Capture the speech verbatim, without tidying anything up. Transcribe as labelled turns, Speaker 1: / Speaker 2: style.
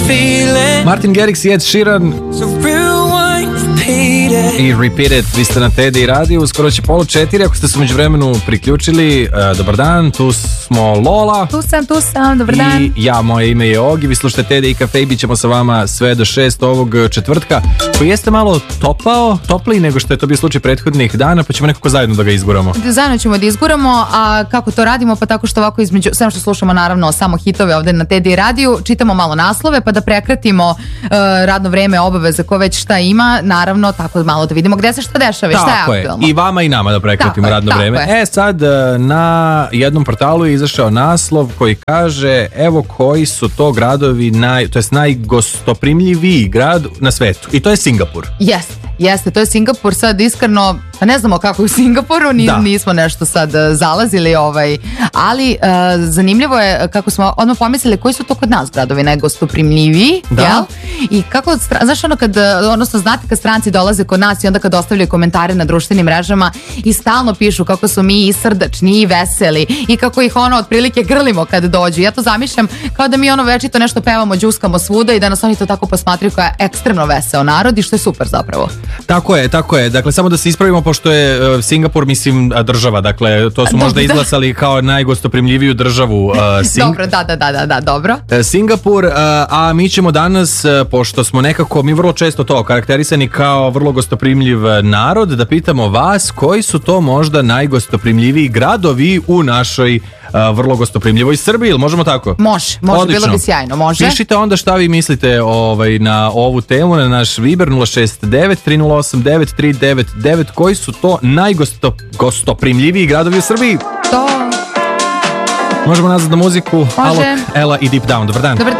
Speaker 1: Martin Garrix i Ed Sheeran i Repeat It. Vi ste na Teddy Radio, uskoro će polo četiri. Ako ste se među vremenu priključili, uh, dobar dan, tu smo Lola.
Speaker 2: Tu sam, tu sam, dobar dan.
Speaker 1: I ja, moje ime je Ogi. Vi slušate Teddy i Cafe i bit ćemo sa vama sve do šest ovog četvrtka, koji jeste malo topao, topliji nego što je to bio slučaj prethodnih dana, pa ćemo nekako zajedno da ga izguramo.
Speaker 2: Zajedno ćemo da izguramo, a kako to radimo? Pa tako što ovako između, samo što slušamo naravno samo hitove ovde na Teddy Radio, čitamo malo naslove pa da prekratimo uh, radno vreme, obaveze ko već šta ima, naravno tako malo da vidimo gde se šta dešava i šta je aktualno.
Speaker 1: I vama i nama da prekratimo tako radno vreme. Je. E sad na jednom portalu je izašao naslov koji kaže evo koji su to gradovi naj, to jest najgostoprimljiviji grad na svetu. I to je Singapur.
Speaker 2: Jeste, jeste, to je Singapur. Sad iskreno, pa ne znamo kako je u Singapuru, ni, nismo nešto sad zalazili, ovaj, ali uh, zanimljivo je kako smo odmah pomislili koji su to kod nas gradovi najgostoprimljiviji,
Speaker 1: da.
Speaker 2: Jel? I kako, znaš ono kad, odnosno znate kad stranci dolaze kod nas i onda kad ostavljaju komentare na društvenim mrežama i stalno pišu kako su mi i srdačni i veseli i kako ih ono otprilike grlimo kad dođu. Ja to zamišljam kao da mi ono večito nešto pevamo, đuskamo svuda i da nas oni to tako posmatraju kao ekstremno veseo narod i što je super zapravo.
Speaker 1: Tako je, tako je. Dakle, samo da se ispravimo pošto je uh, Singapur, mislim, država, dakle, to su možda da, izglasali kao najgostoprimljiviju državu. Uh, Sing...
Speaker 2: Dobro, da, da, da, da, dobro.
Speaker 1: Uh, Singapur, uh, a mi ćemo danas, uh, pošto smo nekako, mi vrlo često to karakterisani kao vrlo gostoprimljiv narod, da pitamo vas koji su to možda najgostoprimljiviji gradovi u našoj Uh, vrlo gostoprimljivoj Srbiji, ili možemo tako?
Speaker 2: Može, može, odlično. Bilo bi sjajno, može.
Speaker 1: Pišite onda šta vi mislite ovaj, na ovu temu, na naš Viber nula šest devet tri nula osam devet tri devet devet, koji su to najgostoprimljiviji gradovi u Srbiji?
Speaker 2: To...
Speaker 1: Možemo nazad na muziku. Alok, Ela i Deep Down. Dobar dan.
Speaker 2: Dobar dan.